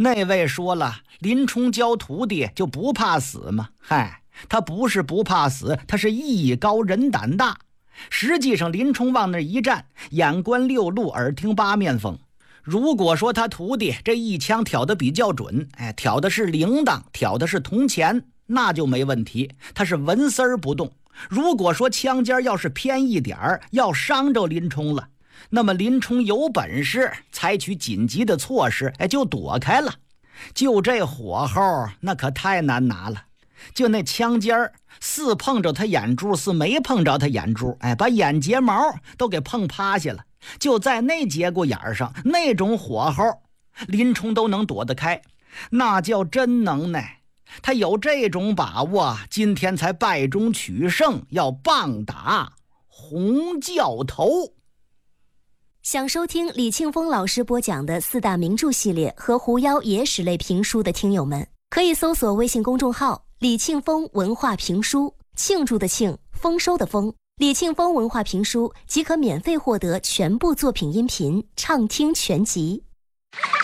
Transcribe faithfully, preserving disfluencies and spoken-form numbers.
那位说了，林冲教徒弟就不怕死吗？嗨，他不是不怕死，他是艺高人胆大。实际上林冲往那一站，眼观六路，耳听八面风。如果说他徒弟这一枪挑得比较准，哎，挑的是铃铛，挑的是铜钱，那就没问题，他是纹丝儿不动。如果说枪尖要是偏一点儿，要伤着林冲了，那么林冲有本事采取紧急的措施，哎，就躲开了。就这火候，那可太难拿了。就那枪尖儿，似碰着他眼珠，似没碰着他眼珠，哎，把眼睫毛都给碰趴下了。就在那节骨眼上，那种火候，林冲都能躲得开，那叫真能耐。他有这种把握，今天才败中取胜，要棒打洪教头。 想收听李庆丰老师播讲的四大名著系列和狐妖野史类评书的听友们，可以搜索微信公众号李庆丰文化评书，庆祝的庆，丰收的丰，李庆丰文化评书即可免费获得全部作品音频畅听全集。